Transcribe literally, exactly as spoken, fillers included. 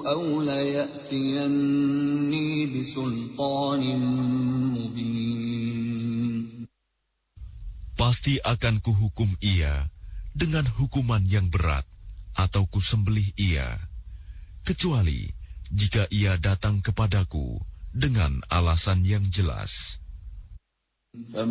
أو ليأتيني بسلطان مبين. Pasti akan kuhukum ia dengan hukuman yang berat, atau kusembelih ia, kecuali jika ia datang kepadaku dengan alasan yang jelas.